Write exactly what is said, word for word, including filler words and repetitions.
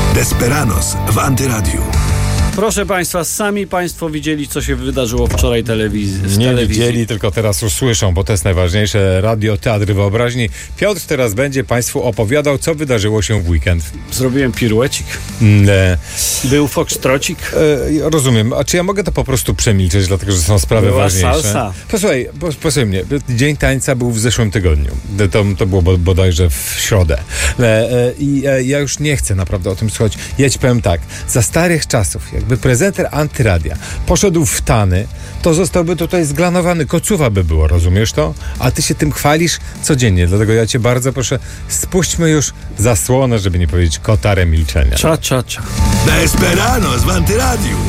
Desperados w Antyradiu. Proszę Państwa, sami Państwo widzieli, co się wydarzyło wczoraj telewiz- w Nie telewizji. widzieli, tylko teraz już słyszą, bo to jest najważniejsze. Radio, teatr wyobraźni. Piotr teraz będzie Państwu opowiadał, co wydarzyło się w weekend. Zrobiłem piruecik. Mm, Był foxtrocik. e, rozumiem. A czy ja mogę to po prostu przemilczeć, dlatego że są sprawy Była ważniejsze? salsa. Posłuchaj, pos- posłuchaj mnie. Dzień tańca był w zeszłym tygodniu. To, to było bo- bodajże w środę. E, e, I e, ja już nie chcę naprawdę o tym słuchać. Ja ci powiem tak. Za starych czasów, jakby prezenter Antyradia poszedł w tany, to zostałby tutaj zglanowany. Kocuwa by było, rozumiesz to? A ty się tym chwalisz codziennie. Dlatego ja cię bardzo proszę, spuśćmy już zasłonę, żeby nie powiedzieć kotarę milczenia. Cza, cza, cza. Desperados w Antyradiu.